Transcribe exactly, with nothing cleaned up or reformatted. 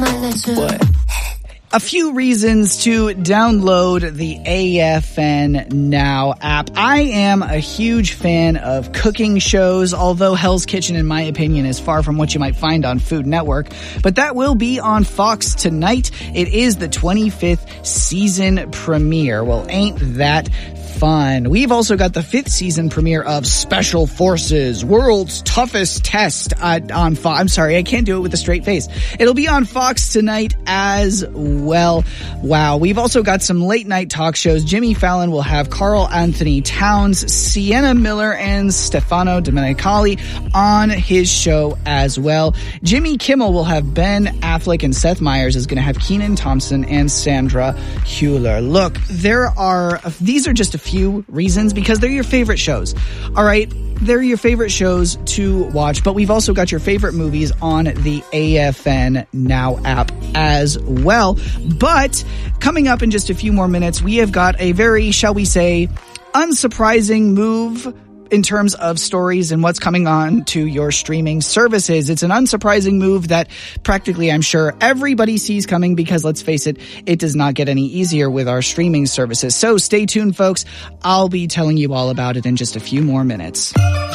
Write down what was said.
What? A few reasons to download the A F N Now app. I am a huge fan of cooking shows, although Hell's Kitchen, in my opinion, is far from what you might find on Food Network. But that will be on Fox tonight. It is the twenty-fifth season premiere. Well, ain't that fun. We've also got the fifth season premiere of Special Forces, World's Toughest Test uh, on Fox. I'm sorry, I can't do it with a straight face. It'll be on Fox tonight as well. Wow. We've also got some late night talk shows. Jimmy Fallon will have Carl Anthony Towns, Sienna Miller, and Stefano Domenicali on his show as well. Jimmy Kimmel will have Ben Affleck, and Seth Meyers is going to have Kenan Thompson and Sandra Hüller. Look, there are, these are just a few reasons because they're your favorite shows. All right. They're your favorite shows to watch, but we've also got your favorite movies on the A F N Now app as well. But coming up in just a few more minutes, we have got a very, shall we say, unsurprising move in terms of stories and what's coming on to your streaming services. It's an unsurprising move that practically, I'm sure, everybody sees coming because, let's face it, it does not get any easier with our streaming services. So stay tuned, folks. I'll be telling you all about it in just a few more minutes.